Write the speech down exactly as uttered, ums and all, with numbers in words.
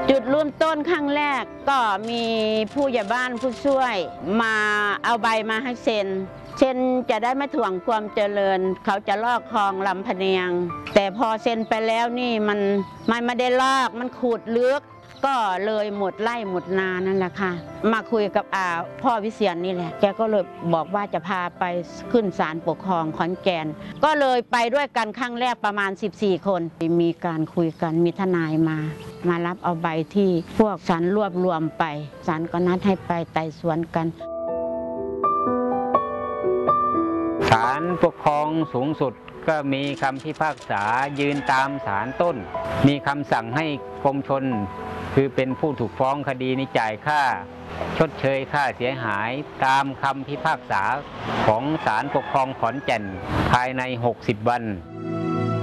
จุดเริ่มต้นครั้งแรกก็มีผู้ใหญ่บ้านผู้ช่วยมาเอาใบมาให้เซ็นเซ็นจะได้ไม่ถ่วงความเจริญเขาจะลอกคลองลำพะเนียงแต่พอเซ็นไปแล้วนี่มันมันไม่ได้ลอกมันขูดลึกก็เลยหมดไร่หมดนานั่นแหละค่ะมาคุยกับอาพ่อวิเชียรนี่แหละแกก็เลยบอกว่าจะพาไปขึ้นศาลปกครองขอนแก่นก็เลยไปด้วยกันครั้งแรกประมาณสิบสี่คนมีการคุยกันมีทนายมามารับเอาใบที่พวกศาลรวบรวมไปศาลก็นัดให้ไปไต่สวนกันศาลปกครองสูงสุดก็มีคำพิพากษายืนตามศาลต้นมีคำสั่งให้กรมชลคือเป็นผู้ถูกฟ้องคดีนี้จ่ายค่าชดเชยค่าเสียหายตามคำพิพากษาของศาลปกครองขอนแก่นภายในหกสิบวัน